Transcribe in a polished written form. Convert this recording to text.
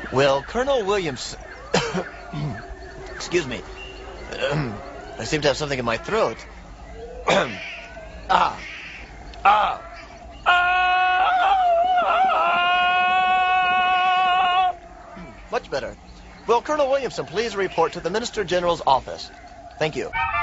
Will Colonel Williams... Excuse me. I seem to have something in my throat. Ah. Ah. Ah! Much better. Will Colonel Williamson please report to the Minister General's office? Thank you.